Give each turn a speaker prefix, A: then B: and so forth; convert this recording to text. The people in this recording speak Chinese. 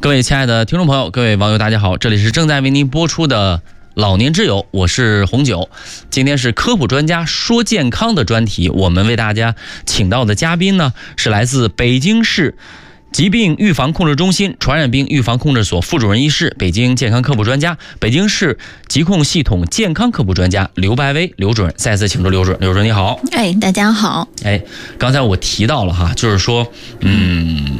A: 各位亲爱的听众朋友，各位网友，大家好，这里是正在为您播出的老年之友，我是红九。今天是科普专家说健康的专题，我们为大家请到的嘉宾呢，是来自北京市疾病预防控制中心传染病预防控制所副主任医师、北京健康科普专家、北京市疾控系统健康科普专家刘白薇刘主任。再次请出刘主任。刘主任你好。
B: 大家好。
A: 刚才我提到了哈，就是说